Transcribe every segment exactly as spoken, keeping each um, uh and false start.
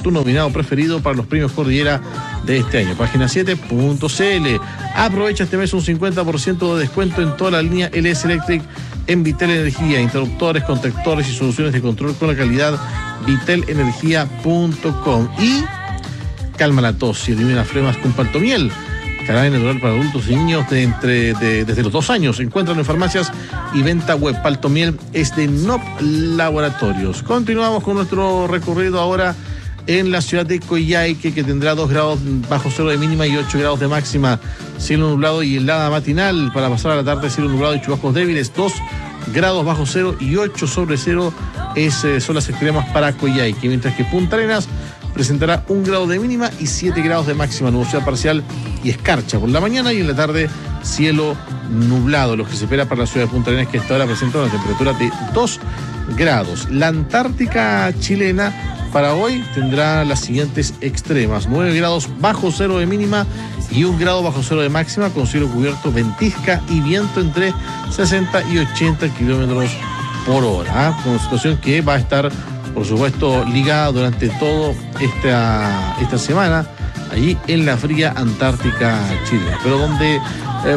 tu nominado preferido para los premios Cordillera de este año. Página siete punto c l. Aprovecha este mes un cincuenta por ciento de descuento en toda la línea L S Electric en Vitel Energía, interruptores, contactores y soluciones de control con la calidad vitel energía punto com. Y calma la tos y elimina flemas con Paltomiel, jarabe natural para adultos y niños de entre, de, desde los dos años. Encuéntralo en farmacias y venta web. Paltomiel es de N O P Laboratorios. Continuamos con nuestro recorrido ahora en la ciudad de Coyhaique, que tendrá dos grados bajo cero de mínima y ocho grados de máxima. Cielo nublado y helada matinal. Para pasar a la tarde, cielo nublado y chubascos débiles. dos grados bajo cero y ocho sobre cero es, eh, son las extremas para Coyhaique. Mientras que Punta Arenas presentará un grado de mínima y siete grados de máxima. Nubosidad parcial y escarcha por la mañana, y en la tarde cielo nublado. Lo que se espera para la ciudad de Punta Arenas, que hasta ahora presenta una temperatura de dos grados. La Antártica chilena para hoy tendrá las siguientes extremas: nueve grados bajo cero de mínima y un grado bajo cero de máxima, con cielo cubierto, ventisca y viento entre sesenta y ochenta kilómetros por hora. ¿eh? Una situación que va a estar, por supuesto, ligada durante toda esta, esta semana allí en la fría Antártica chilena. Pero donde, eh,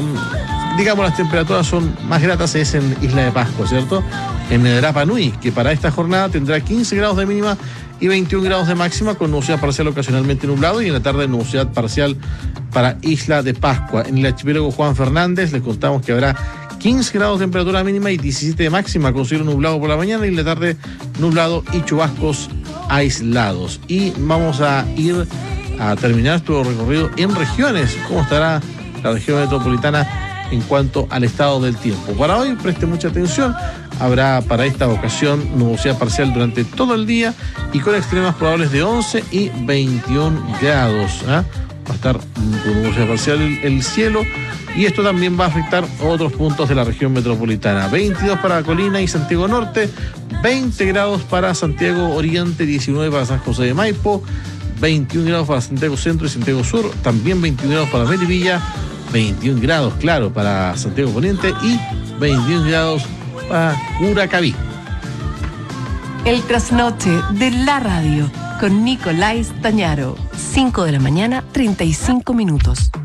digamos, las temperaturas son más gratas es en Isla de Pascua, ¿cierto? En el Rapa Nui, que para esta jornada tendrá quince grados de mínima y veintiún grados de máxima, con nubosidad parcial ocasionalmente nublado, y en la tarde nubosidad parcial para Isla de Pascua. En el archipiélago Juan Fernández les contamos que habrá quince grados de temperatura mínima y diecisiete de máxima, con cielo nublado por la mañana, y en la tarde nublado y chubascos aislados. Y vamos a ir a terminar nuestro recorrido en regiones. ¿Cómo estará la región metropolitana en cuanto al estado del tiempo? Para hoy, preste mucha atención. Habrá para esta ocasión nubosidad parcial durante todo el día y con extremas probables de once y veintiún grados. ¿eh? Va a estar con nubosidad parcial el, el cielo, y esto también va a afectar otros puntos de la región metropolitana. veintidós para Colina y Santiago Norte, veinte grados para Santiago Oriente, diecinueve para San José de Maipo, veintiún grados para Santiago Centro y Santiago Sur, también veintiún grados para Melipilla, veintiún grados, claro, para Santiago Poniente y veintiún grados para Curacaví. El trasnoche de la radio con Nicolás Tañaro. cinco de la mañana, treinta y cinco minutos.